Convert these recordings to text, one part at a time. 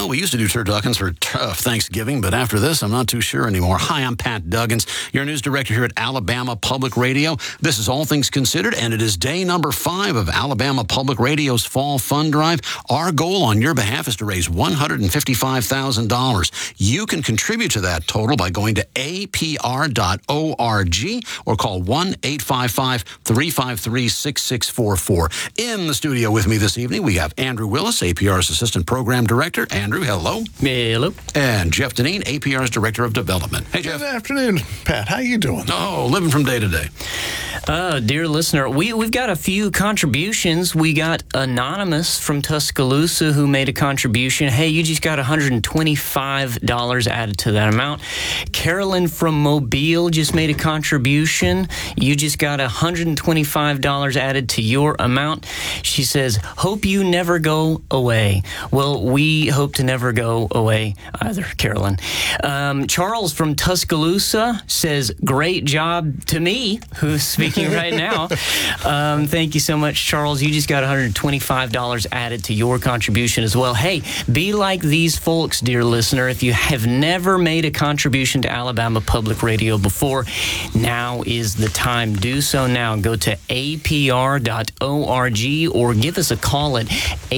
we used to do turduckens for Thanksgiving, but after this, I'm not too sure anymore. Hi, I'm Pat Duggins, your news director here at Alabama Public Radio. This is All Things Considered, and it is day number 5 of Alabama Public Radio's Fall Fund Drive. Our goal on your behalf is to raise $155,000. You can contribute to that total by going to apr.org or call 1-855-353-6644. In the studio with me this evening, we have Andrew Willis, APR's Assistant Program Director. Andrew, hello. Hello. And Jeff Deneen, APR's Director of Development. Hey, Jeff. Good afternoon, Pat. How you doing? Oh, living from day to day. Dear listener, we've got a few contributions. We got Anonymous from Tuscaloosa who made a contribution. Hey, you just got $125 added to that amount. Carolyn from Mobile just made a contribution. You just got $125 added to your amount. She says, hope you never go away. Well, we hope to never go away either, Carolyn. Charles from Tuscaloosa says, great job to me, who's speaking right now. Thank you so much, Charles. You just got $125 added to your contribution as well. Hey, be like these folks, dear listener. If you have never made a contribution to Alabama Public Radio before, now is the time. Do so now. Go to apr.org or give us a call at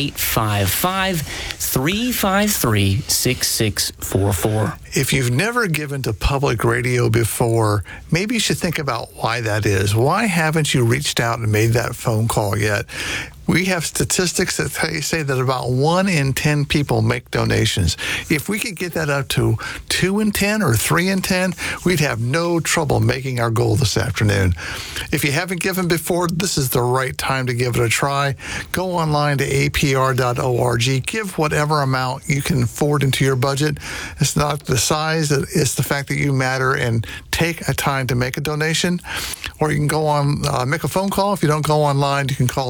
855-353-6644. If you've never given to public radio before, maybe you should think about why that is. Why haven't you reached out and made that phone call yet? We have statistics that say that about 1 in 10 people make donations. If we could get that up to 2 in 10 or 3 in 10, we'd have no trouble making our goal this afternoon. If you haven't given before, this is the right time to give it a try. Go online to apr.org. Give whatever amount you can afford into your budget. It's not the size, it's the fact that you matter, and take a time to make a donation. Or you can go on, make a phone call. If you don't go online, you can call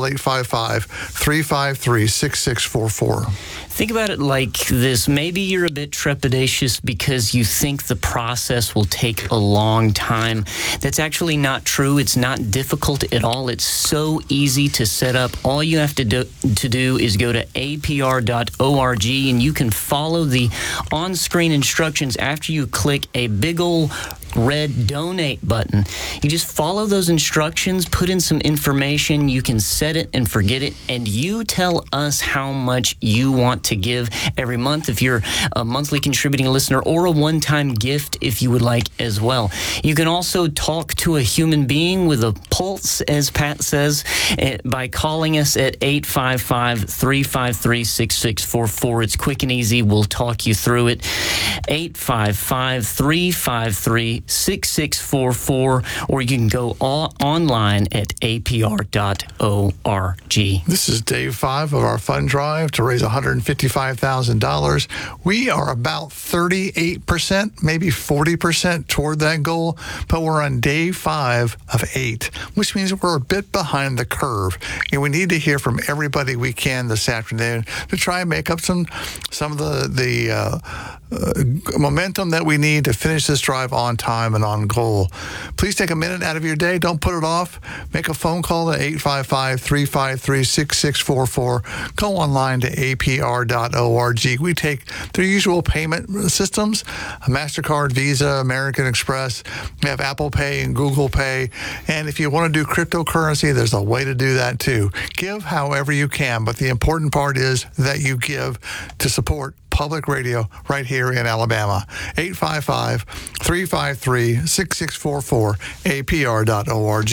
855-353-6644. Think about it like this. Maybe you're a bit trepidatious because you think the process will take a long time. That's actually not true. It's not difficult at all. It's so easy to set up. All you have to do is go to apr.org, and you can follow the on-screen instructions after you click a big ol' red donate button. You just follow those instructions, put in some information, you can set it and forget it, and you tell us how much you want to give every month if you're a monthly contributing listener, or a one-time gift if you would like as well. You can also talk to a human being with a pulse, as Pat says, by calling us at 855-353-6644. It's quick and easy. We'll talk you through it. 855-353-6644, or you can go online at apr.org. This is day 5 of our fund drive to raise $155,000. We are about 38%, maybe 40% toward that goal, but we're on day 5 of 8, which means we're a bit behind the curve, and we need to hear from everybody we can this afternoon to try and make up some of the momentum that we need to finish this drive on time and on goal. Please take a minute out of your day. Don't put it off. Make a phone call to 855-353-6644. Go online to apr.org. We take their usual payment systems, MasterCard, Visa, American Express. We have Apple Pay and Google Pay. And if you want to do cryptocurrency, there's a way to do that too. Give however you can, but the important part is that you give to support public radio right here in Alabama. 855-353-6644, apr.org.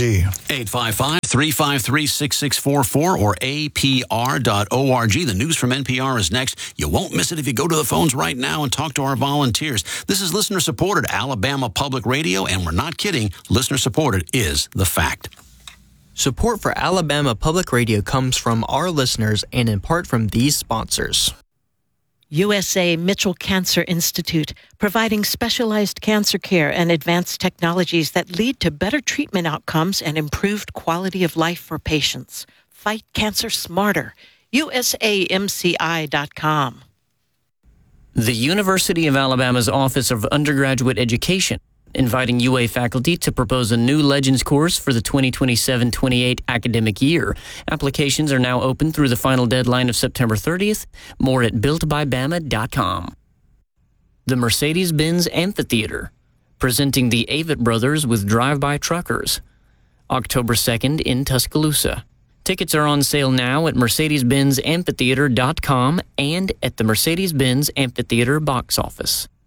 855-353-6644 or apr.org. The news from NPR is next. You won't miss it if you go to the phones right now and talk to our volunteers. This is listener-supported Alabama Public Radio, and we're not kidding. Listener-supported is the fact. Support for Alabama Public Radio comes from our listeners and in part from these sponsors. USA Mitchell Cancer Institute, providing specialized cancer care and advanced technologies that lead to better treatment outcomes and improved quality of life for patients. Fight cancer smarter. USAMCI.com. The University of Alabama's Office of Undergraduate Education inviting UA faculty to propose a new Legends course for the 2027-28 academic year. Applications are now open through the final deadline of September 30th. More at builtbybama.com. The Mercedes-Benz Amphitheater, presenting the Avett Brothers with Drive-By Truckers, October 2nd in Tuscaloosa. Tickets are on sale now at mercedes-benzamphitheater.com and at the Mercedes-Benz Amphitheater box office.